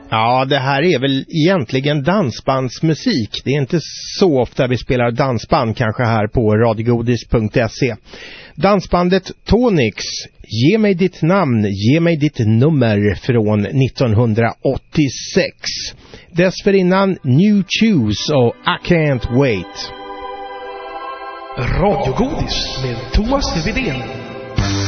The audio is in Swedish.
Ja, det här är väl egentligen dansbandsmusik. Det är inte så ofta vi spelar dansband kanske här på radiogodis.se. Dansbandet Tonix, Ge mig ditt namn, ge mig ditt nummer från 1986. Dessförinnan New Choose och I Can't Wait. Radiogodis med Thomas Widén.